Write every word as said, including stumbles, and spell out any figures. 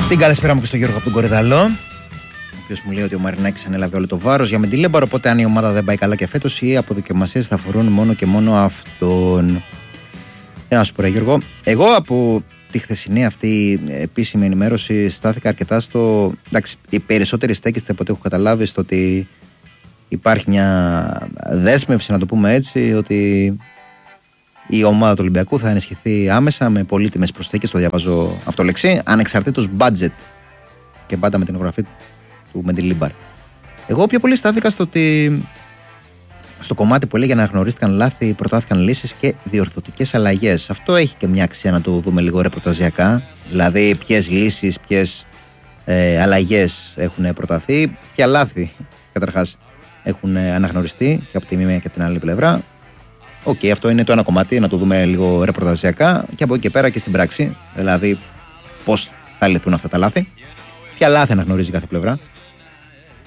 Την καλησπέρα μου και στον Γιώργο από τον Κορυδαλό, ο οποίος μου λέει ότι ο Μαρινάκης ανέλαβε όλο το βάρος για Μεντιλέμπαρο. Οπότε, αν η ομάδα δεν πάει καλά και φέτος, οι αποδοκιμασίες θα αφορούν μόνο και μόνο αυτόν. Για να σου πω, ρε Γιώργο, εγώ από τη χθεσινή αυτή επίσημη ενημέρωση στάθηκα αρκετά στο. Εντάξει, οι περισσότεροι στέκεστε από ό,τι έχω καταλάβει στο ότι υπάρχει μια δέσμευση, να το πούμε έτσι, ότι η ομάδα του Ολυμπιακού θα ενισχυθεί άμεσα με πολύτιμες προσθήκες, το διαβάζω αυτό λεξί, ανεξαρτήτως budget και πάντα με την εγγραφή του Μεντιλίμπαρ. Εγώ πιο πολύ στάθηκα στο ότι στο κομμάτι που έλεγε αναγνωρίστηκαν λάθη, προτάθηκαν λύσεις και διορθωτικές αλλαγές. Αυτό έχει και μια αξία να το δούμε λίγο ρεπορταζιακά, δηλαδή ποιες λύσεις, ποιες ε, αλλαγές έχουν προταθεί, ποια λάθη καταρχάς έχουν αναγνωριστεί και από τη μία και την άλλη πλευρά. Οκ, okay, αυτό είναι το ένα κομμάτι, να το δούμε λίγο ρεπορταζιακά και από εκεί και πέρα και στην πράξη. Δηλαδή, πώς θα λυθούν αυτά τα λάθη, ποια λάθη αναγνωρίζει κάθε πλευρά.